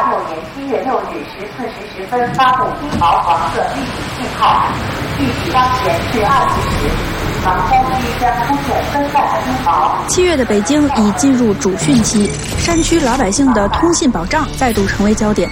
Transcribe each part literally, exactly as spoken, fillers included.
八六年七月六日十四时十分发布金毛黄色预警信号，预计当前至二十时，芒山区将出现分散的金毛。 七月的北京已进入主汛期，山区老百姓的通信保障再度成为焦点。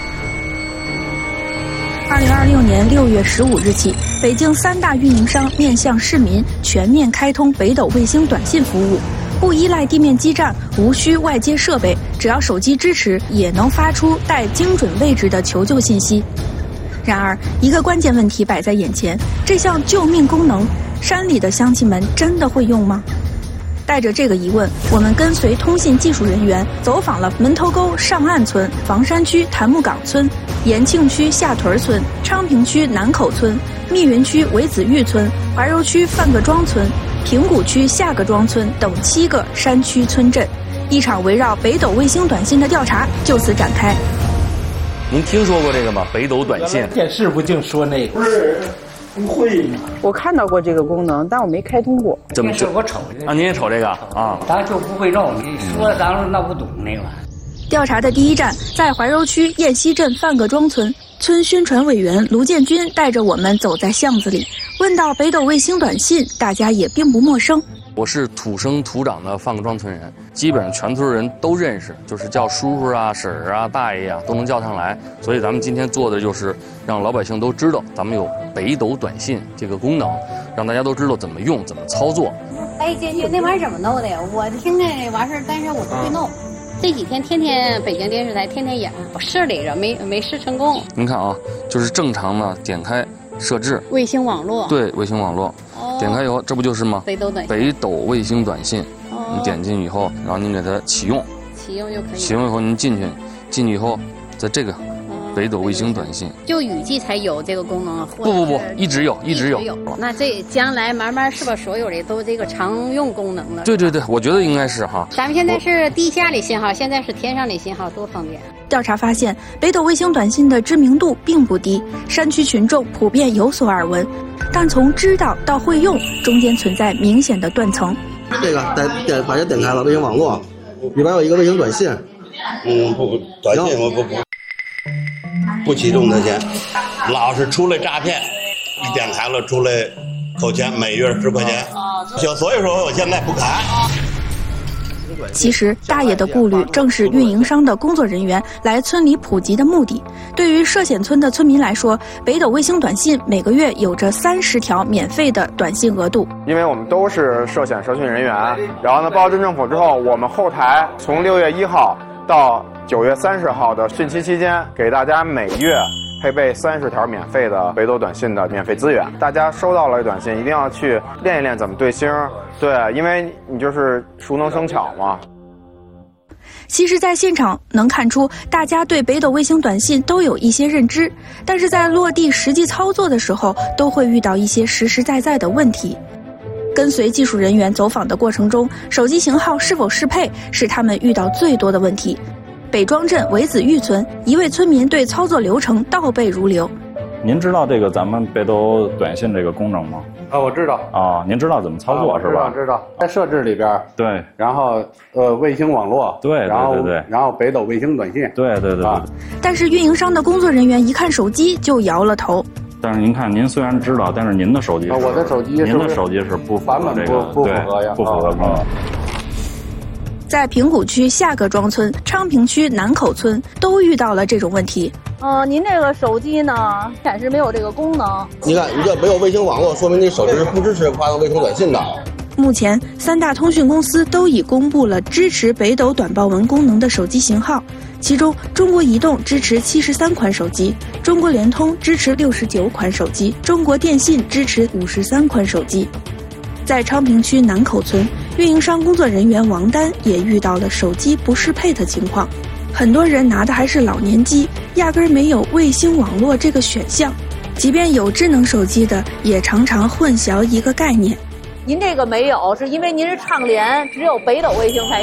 二零二六年六月十五日起，北京三大运营商面向市民全面开通北斗卫星短信服务，不依赖地面基站，无需外接设备，只要手机支持，也能发出带精准位置的求救信息。然而，一个关键问题摆在眼前：这项救命功能，山里的乡亲们真的会用吗？带着这个疑问，我们跟随通信技术人员走访了门头沟上岸村、房山区檀木岗村、延庆区下屯村、昌平区南口村、密云区韦子峪村、怀柔区范各庄村、平谷区下各庄村等七个山区村镇，一场围绕北斗卫星短信的调查就此展开。 您听说过这个吗？北斗短信？ 电视不净说那个。不是。不会吗？ 我看到过这个功能，但我没开通过。 怎么是我瞅啊？您也瞅这个啊？ 咱就不会绕，你说咱们那不懂那个。 调查的第一站在怀柔区雁西镇范各庄村，村宣传委员卢建军带着我们走在巷子里，问到北斗卫星短信，大家也并不陌生。 我是土生土长的范各庄村人，基本上全村人都认识，就是叫叔叔啊、婶儿啊、大爷啊都能叫上来。所以咱们今天做的就是让老百姓都知道咱们有北斗短信这个功能，让大家都知道怎么用、怎么操作。 哎，姐姐，那玩意儿怎么弄的呀？我听着完事儿，但是我不会弄。嗯这几天天天北京电视台天天演，我试来着，没没试成功。 您看啊，就是正常的点开设置卫星网络， 对，卫星网络，哦、点开以后，这不就是吗？ 北斗短信， 北斗卫星短信，哦、你点进以后，然后您给它启用， 启用就可以。 启用以后您进去，进去以后，在这个。北斗卫星短信就雨季才有这个功能， 不不不，一直有，一直有。 那这将来慢慢是不是所有的都这个常用功能了？ 对对对，我觉得应该是哈。 咱们现在是地下的信号，现在是天上的信号，多方便。 调查发现，北斗卫星短信的知名度并不低，山区群众普遍有所耳闻，但从知道到会用，中间存在明显的断层。 这个点点把这点开了，卫星网络里边有一个卫星短信。 嗯，不，短信我不不。不启动的钱，老是出来诈骗，一点开了出来扣钱，每月十块钱。行，所以说我现在不敢。 其实大爷的顾虑正是运营商的工作人员来村里普及的目的。对于涉险村的村民来说，北斗卫星短信每个月有着三十条免费的短信额度。 因为我们都是涉险社训人员，然后呢，报到镇政府之后，我们后台从六月一号到九月三十号的汛期期间，给大家每月配备三十条免费的北斗短信的免费资源。大家收到了短信，一定要去练一练怎么对星，对，因为你就是熟能生巧嘛。 其实在现场能看出，大家对北斗卫星短信都有一些认知，但是在落地实际操作的时候，都会遇到一些实实在在的问题。跟随技术人员走访的过程中，手机型号是否适配是他们遇到最多的问题。北庄镇韦子峪村一位村民对操作流程倒背如流。 您知道这个咱们北斗短信这个功能吗？ 啊，我知道啊，您知道怎么操作、啊、是吧？ 知道，在设置里边， 对， 然后呃卫星网络， 对， 然后对对对， 然后北斗卫星短信， 对对对对、啊。 但是运营商的工作人员一看手机就摇了头。 但是您看，您虽然知道，但是您的手机是、 啊，我的手机， 您的手机是不符合这个， 不符合呀， 不符合功能。 在平谷区下各庄村、昌平区南口村都遇到了这种问题。 呃，您这个手机呢，显示没有这个功能。 你看，你这没有卫星网络，说明你手机是不支持发送卫星短信的。 目前，三大通讯公司都已公布了支持北斗短报文功能的手机型号，其中中国移动支持七十三款手机，中国联通支持六十九款手机，中国电信支持五十三款手机。在昌平区南口村，运营商工作人员王丹也遇到了手机不适配的情况，很多人拿的还是老年机，压根儿没有卫星网络这个选项，即便有智能手机的，也常常混淆一个概念。 您这个没有，是因为您是畅联，只有北斗卫星才